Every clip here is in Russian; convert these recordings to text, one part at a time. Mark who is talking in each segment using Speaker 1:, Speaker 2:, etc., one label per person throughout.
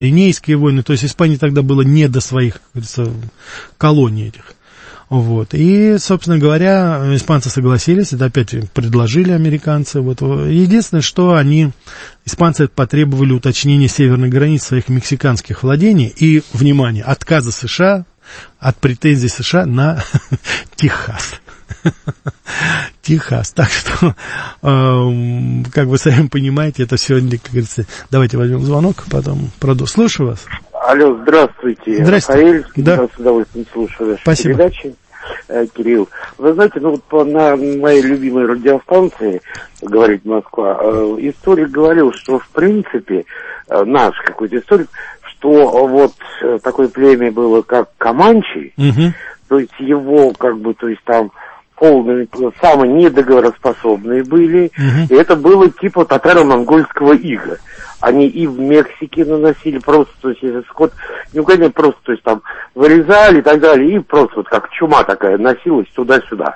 Speaker 1: Пиренейские войны, то есть Испании тогда было не до своих, как говорится, колоний этих. Вот. И, собственно говоря, испанцы согласились, это опять предложили американцы. Вот. Единственное, что испанцы потребовали уточнения северной границы своих мексиканских владений и, внимание, отказа США от претензий США на Техас. Техас. Так что, как вы сами понимаете, это сегодня, как говорится, давайте возьмем звонок, потом продолжим. Слушаю вас.
Speaker 2: Алло, здравствуйте.
Speaker 1: Здравствуйте.
Speaker 2: Да. С удовольствием слушаю ваши
Speaker 1: Спасибо.
Speaker 2: передачи. Кирилл, вы знаете, на моей любимой радиостанции «Говорит Москва», историк говорил, что в принципе, наш какой-то историк, что вот такое племя было как Команчи, то есть его там полные, самые недоговороспособные были, и это было типа татаро-монгольского ига. Они и в Мексике наносили просто, то есть если скот, просто, то есть там вырезали и так далее, и просто вот как чума такая носилась туда-сюда.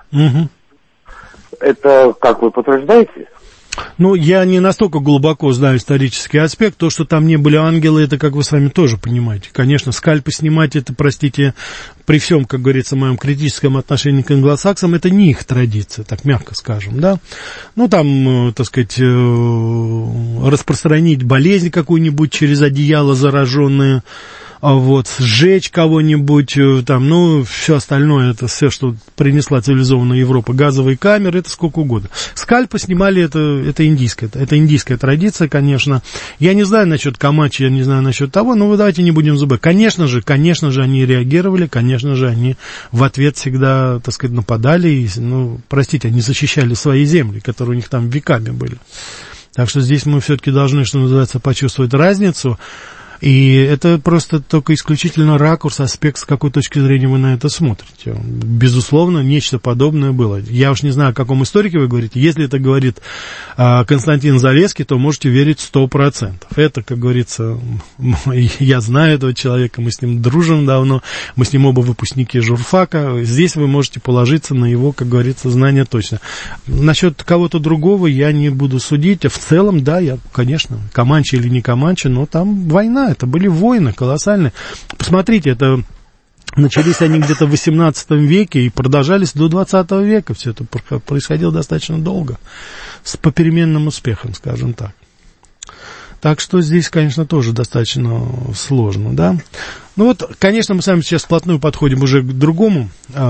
Speaker 2: Это как вы подтверждаете?
Speaker 1: Ну, я не настолько глубоко знаю исторический аспект. То, что там не были ангелы, это, как вы сами тоже понимаете. Конечно, скальпы снимать, это, простите, при всем, как говорится, моем критическом отношении к англосаксам, это не их традиция, так мягко скажем, да. Ну, там, так сказать, распространить болезнь какую-нибудь через одеяло зараженное, вот, сжечь кого-нибудь, там, все остальное, это все, что принесла цивилизованная Европа, газовые камеры, это сколько угодно. Скальпы снимали, это индийская традиция, конечно. Я не знаю насчет Комачи, я не знаю насчет того, но давайте не будем забывать. Конечно же, они реагировали, конечно же, они в ответ всегда, так сказать, нападали, и, они защищали свои земли, которые у них там веками были. Так что здесь мы все-таки должны, что называется, почувствовать разницу. И это просто только исключительно ракурс, аспект, с какой точки зрения вы на это смотрите. Безусловно, нечто подобное было. Я уж не знаю, о каком историке вы говорите. Если это говорит Константин Залесский, то можете верить 100%. Это, как говорится, я знаю этого человека, мы с ним дружим давно, мы с ним оба выпускники журфака. Здесь вы можете положиться на его, как говорится, знания точно. Насчет кого-то другого я не буду судить. В целом, да, конечно, Команчи или не Команчи, но там война. Это были войны колоссальные. Посмотрите, это начались они где-то в 18 веке и продолжались до 20 века. Все это происходило достаточно долго, с попеременным успехом, скажем так. Так что здесь, конечно, тоже достаточно сложно, да. Конечно, мы с вами сейчас вплотную подходим уже к другому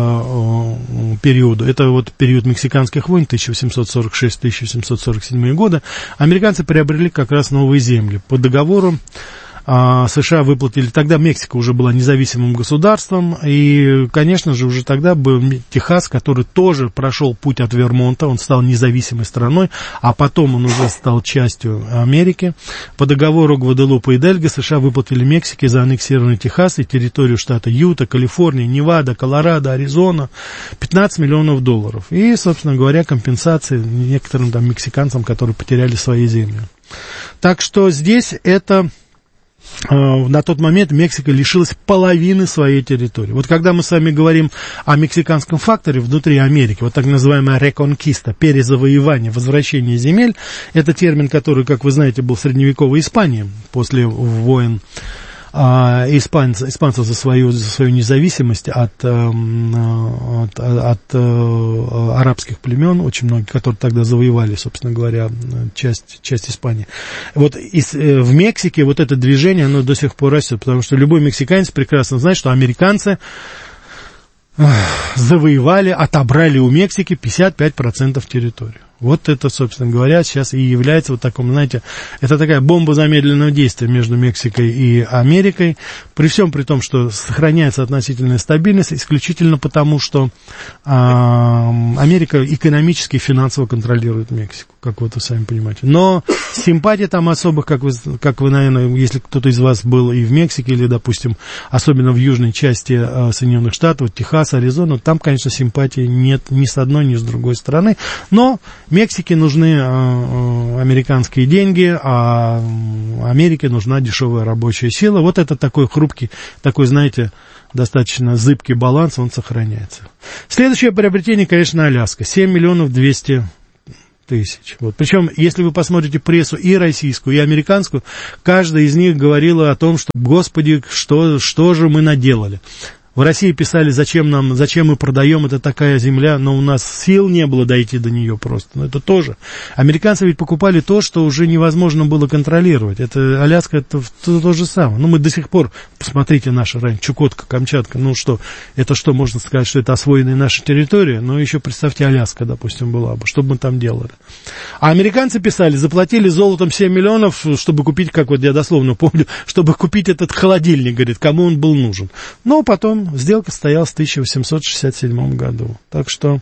Speaker 1: периоду. Это вот период мексиканских войн 1846-1747 годы. Американцы приобрели как раз новые земли. По договору США выплатили, тогда Мексика уже была независимым государством, и, конечно же, уже тогда был Техас, который тоже прошел путь от Вермонта, он стал независимой страной, а потом он уже стал частью Америки. По договору Гваделупа и Дельга США выплатили Мексике за аннексированный Техас и территорию штата Юта, Калифорния, Невада, Колорадо, Аризона $15 миллионов. И, собственно говоря, компенсации некоторым там мексиканцам, которые потеряли свои земли. Так что здесь это... На тот момент Мексика лишилась половины своей территории. Вот когда мы с вами говорим о мексиканском факторе внутри Америки, вот так называемая реконкиста, перезавоевание, возвращение земель, это термин, который, как вы знаете, был в средневековой Испании после войн испанцев за свою независимость от арабских племен, очень многие, которые тогда завоевали, собственно говоря, часть Испании. Вот в Мексике вот это движение, оно до сих пор растет, потому что любой мексиканец прекрасно знает, что американцы завоевали, отобрали у Мексики 55% территории. Вот это, собственно говоря, сейчас и является вот таком, знаете, это такая бомба замедленного действия между Мексикой и Америкой, при всем при том, что сохраняется относительная стабильность, исключительно потому, что Америка экономически и финансово контролирует Мексику, как вот вы сами понимаете. Но симпатий там особых, как вы, наверное, если кто-то из вас был и в Мексике, или, допустим, особенно в южной части Соединенных Штатов, Техас, Аризона, там, конечно, симпатии нет ни с одной, ни с другой стороны, но Мексике нужны американские деньги, а Америке нужна дешевая рабочая сила. Вот это такой хрупкий, такой, знаете, достаточно зыбкий баланс, он сохраняется. Следующее приобретение, конечно, Аляска. 7 200 тысяч. Вот. Причем, если вы посмотрите прессу и российскую, и американскую, каждая из них говорила о том, что, господи, что же мы наделали. В России писали, зачем мы продаем, это такая земля, но у нас сил не было дойти до нее просто. Но это тоже. Американцы ведь покупали то, что уже невозможно было контролировать. Это Аляска, это то же самое. Ну, мы до сих пор, посмотрите наши районы, Чукотка, Камчатка, ну что, это что, можно сказать, что это освоенная наша территория? Но еще представьте, Аляска, допустим, была бы, что бы мы там делали? А американцы писали, заплатили золотом 7 миллионов, чтобы купить, как вот я дословно помню, чтобы купить этот холодильник, говорит, кому он был нужен. Но потом сделка состоялась в 1867 году. Так что...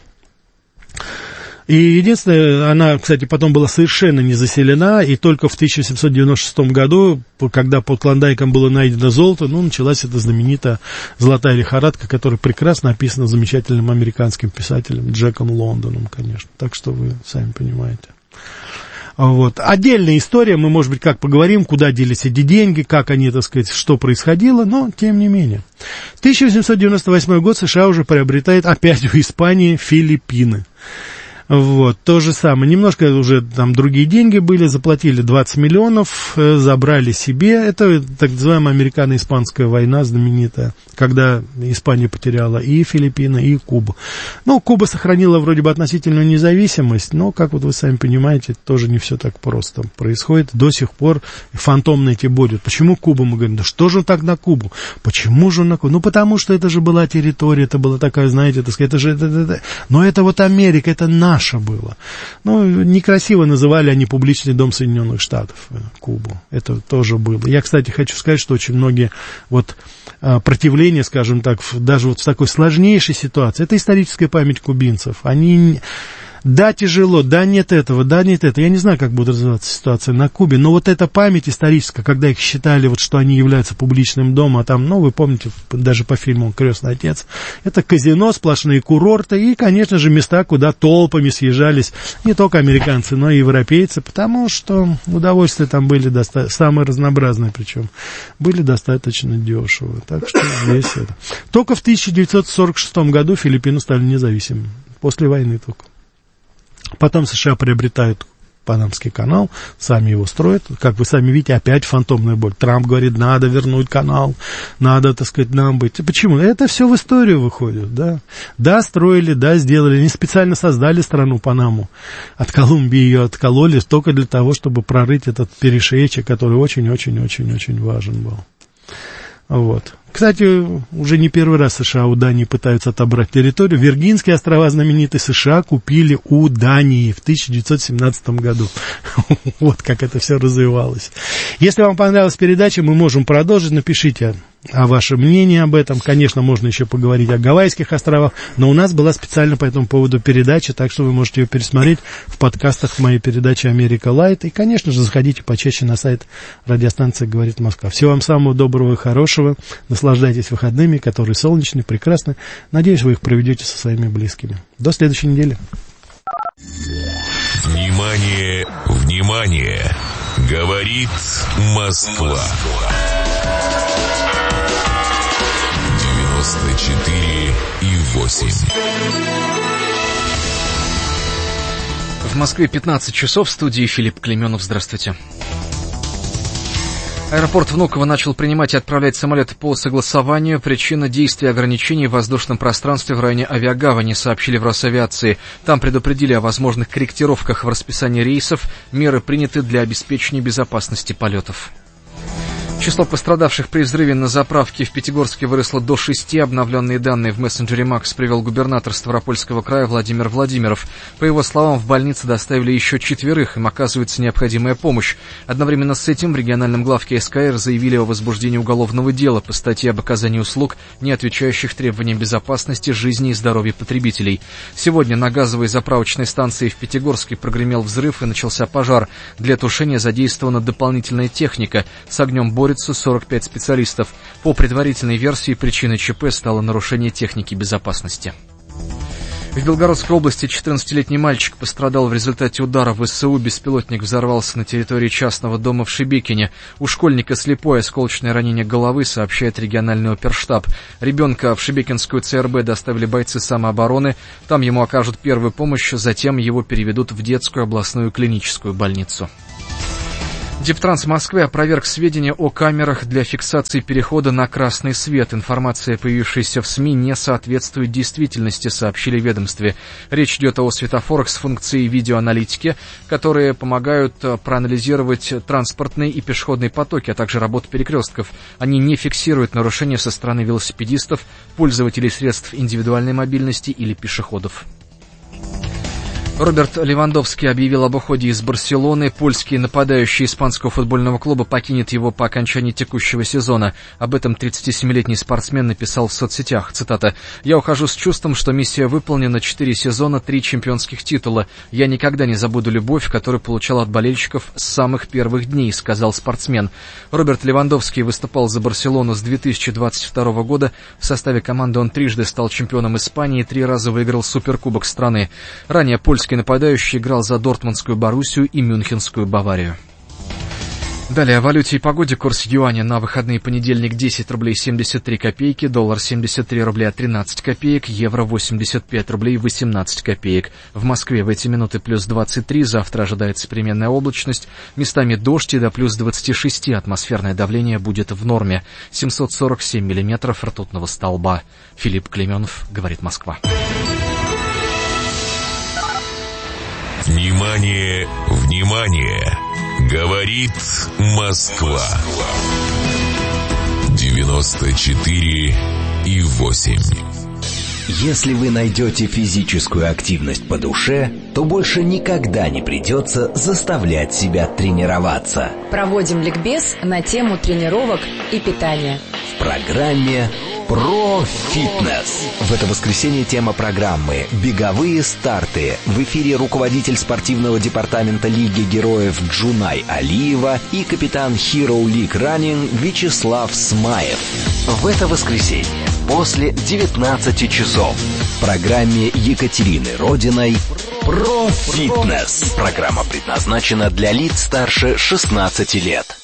Speaker 1: И единственное, она, кстати, потом была совершенно не заселена, и только в 1796 году, когда под Клондайком было найдено золото, началась эта знаменитая «Золотая лихорадка», которая прекрасно описана замечательным американским писателем Джеком Лондоном, конечно. Так что вы сами понимаете. Вот. Отдельная история, мы, может быть, как поговорим, куда делись эти деньги, как они, так сказать, что происходило, но тем не менее. 1898 год США уже приобретает опять у Испании Филиппины. Вот, то же самое, немножко уже там другие деньги были, заплатили 20 миллионов, забрали себе, это так называемая американо-испанская война знаменитая, когда Испания потеряла и Филиппины, и Кубу. Куба сохранила вроде бы относительную независимость, но, как вот вы сами понимаете, тоже не все так просто происходит, до сих пор фантомные эти борют. Почему Куба? Мы говорим, да что же так на Кубу? Почему же на Кубу? Потому что это же была территория, это была такая, знаете, так сказать, но это вот Америка, это наше было. Некрасиво называли они публичный дом Соединенных Штатов, Кубу. Это тоже было. Я, кстати, хочу сказать, что очень многие противления, скажем так, даже вот в такой сложнейшей ситуации, это историческая память кубинцев. Они... Да, тяжело, да, нет этого, да, нет этого. Я не знаю, как будет развиваться ситуация на Кубе, но вот эта память историческая, когда их считали, что они являются публичным домом, а там, вы помните, даже по фильму «Крестный отец», это казино, сплошные курорты и, конечно же, места, куда толпами съезжались не только американцы, но и европейцы, потому что удовольствия там были самые разнообразные, причем были достаточно дешевые. Так что здесь это. Только в 1946 году Филиппины стали независимыми, после войны только. Потом США приобретают Панамский канал, сами его строят. Как вы сами видите, опять фантомная боль. Трамп говорит, надо вернуть канал, надо, так сказать, нам быть. Почему? Это все в историю выходит, да. Да, строили, да, сделали. Они специально создали страну Панаму. От Колумбии ее откололи только для того, чтобы прорыть этот перешеечек, который очень-очень-очень-очень важен был. Вот. Кстати, уже не первый раз США у Дании пытаются отобрать территорию. Виргинские острова знаменитые США купили у Дании в 1917 году. Вот как это все развивалось. Если вам понравилась передача, мы можем продолжить. Напишите ваше мнение об этом. Конечно, можно еще поговорить о Гавайских островах, но у нас была специально по этому поводу передача, так что вы можете ее пересмотреть в подкастах моей передачи «Америка Лайт». И, конечно же, заходите почаще на сайт радиостанции «Говорит Москва». Всего вам самого доброго и хорошего. Наслаждайтесь выходными, которые солнечные, прекрасны. Надеюсь, вы их проведете со своими близкими. До следующей недели.
Speaker 3: Внимание, внимание! Говорит Москва. 94,8.
Speaker 4: В Москве 15 часов, в студии Филипп Клейменов. Здравствуйте. Аэропорт Внуково начал принимать и отправлять самолеты по согласованию. Причина действия ограничений в воздушном пространстве в районе авиагавани, сообщили в Росавиации. Там предупредили о возможных корректировках в расписании рейсов. Меры приняты для обеспечения безопасности полетов. Число пострадавших при взрыве на заправке в Пятигорске выросло до 6. Обновленные данные в мессенджере МАКС привел губернатор Ставропольского края Владимир Владимиров. По его словам, в больнице доставили еще 4, им оказывается необходимая помощь. Одновременно с этим в региональном главке СКР заявили о возбуждении уголовного дела по статье об оказании услуг, не отвечающих требованиям безопасности, жизни и здоровья потребителей. Сегодня на газовой заправочной станции в Пятигорске прогремел взрыв и начался пожар. Для тушения задействована дополнительная техника. С огнем борются 45 специалистов. По предварительной версии, причиной ЧП стало нарушение техники безопасности. В Белгородской области 14-летний мальчик пострадал в результате удара в ВСУ. Беспилотник взорвался на территории частного дома в Шебекине. У школьника слепое осколочное ранение головы, сообщает региональный оперштаб. Ребенка в Шебекинскую ЦРБ доставили бойцы самообороны. Там ему окажут первую помощь, затем его переведут в детскую областную клиническую больницу. Дептранс Москвы опроверг сведения о камерах для фиксации перехода на красный свет. Информация, появившаяся в СМИ, не соответствует действительности, сообщили в ведомстве. Речь идет о светофорах с функцией видеоаналитики, которые помогают проанализировать транспортные и пешеходные потоки, а также работу перекрестков. Они не фиксируют нарушения со стороны велосипедистов, пользователей средств индивидуальной мобильности или пешеходов. Роберт Левандовский объявил об уходе из Барселоны. Польский нападающий испанского футбольного клуба покинет его по окончании текущего сезона. Об этом 37-летний спортсмен написал в соцсетях. Цитата: «Я ухожу с чувством, что миссия выполнена. 4 сезона, 3 чемпионских титула. Я никогда не забуду любовь, которую получал от болельщиков с самых первых дней», — сказал спортсмен. Роберт Левандовский выступал за Барселону с 2022 года. В составе команды он трижды стал чемпионом Испании и 3 раза выиграл суперкубок страны. Ранее польский нападающий играл за Дортмундскую Боруссию и Мюнхенскую Баварию. Далее о валюте и погоде. Курс юаня на выходные: понедельник 10 рублей 73 копейки, доллар 73 рубля 13 копеек, евро 85 рублей 18 копеек. В Москве в эти минуты плюс 23, завтра ожидается переменная облачность, местами дождь и до плюс 26, атмосферное давление будет в норме. 747 миллиметров ртутного столба. Филипп Клеменов, говорит Москва.
Speaker 3: Внимание, внимание! Говорит Москва. 94,8.
Speaker 5: Если вы найдете физическую активность по душе, то больше никогда не придется заставлять себя тренироваться.
Speaker 6: Проводим ликбез на тему тренировок и питания.
Speaker 5: В программе «Про фитнес». В это воскресенье тема программы «Беговые старты». В эфире руководитель спортивного департамента Лиги героев Джунай Алиева и капитан Hero League Running Вячеслав Смаев. В это воскресенье после 19 часов в программе Екатерины Родиной «Про фитнес». Программа предназначена для лиц старше 16 лет.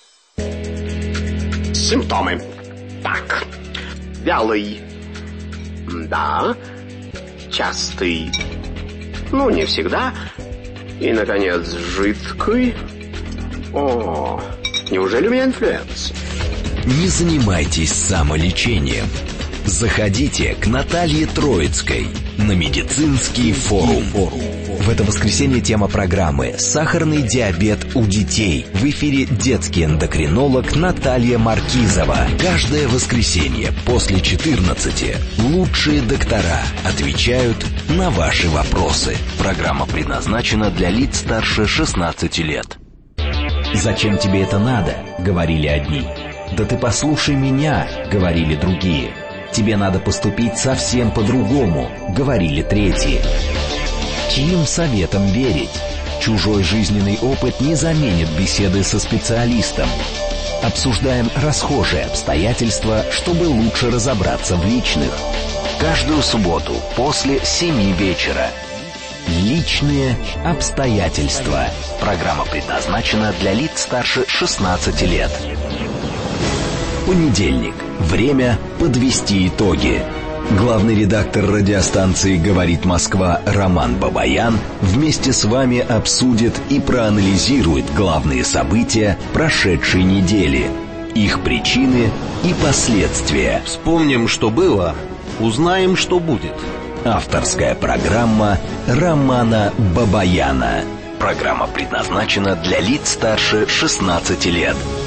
Speaker 7: Симптомы. Так. Вялый. Да. Частый. Ну, не всегда. И, наконец, жидкий. О, неужели у меня инфлюенс?
Speaker 5: Не занимайтесь самолечением. Заходите к Наталье Троицкой на медицинский форум. В это воскресенье тема программы «Сахарный диабет у детей». В эфире детский эндокринолог Наталья Маркизова. Каждое воскресенье после 14 лучшие доктора отвечают на ваши вопросы. Программа предназначена для лиц старше 16 лет. «Зачем тебе это надо?» — говорили одни. «Да ты послушай меня», — говорили другие. «Тебе надо поступить совсем по-другому», — говорили третьи. Чьим советам верить? Чужой жизненный опыт не заменит беседы со специалистом. Обсуждаем расхожие обстоятельства, чтобы лучше разобраться в личных. Каждую субботу после 7 вечера. Личные обстоятельства. Программа предназначена для лиц старше 16 лет. Понедельник. Время подвести итоги. Главный редактор радиостанции «Говорит Москва» Роман Бабаян вместе с вами обсудит и проанализирует главные события прошедшей недели, их причины и последствия.
Speaker 8: Вспомним, что было, узнаем, что будет.
Speaker 5: Авторская программа Романа Бабаяна. Программа предназначена для лиц старше 16 лет.